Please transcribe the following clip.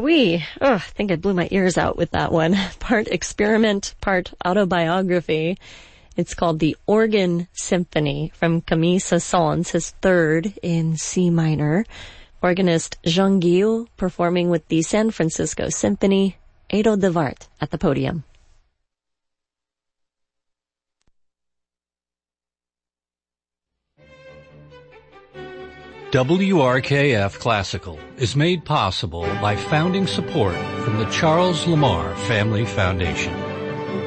oui. I think I blew my ears out with that one. Part experiment, part autobiography. It's called The Organ Symphony from Camille Saint-Saëns, his third in C minor. Organist Jean Guillou performing with the San Francisco Symphony. Edo de Wart at the podium. WRKF Classical is made possible by founding support from the Charles Lamar Family Foundation.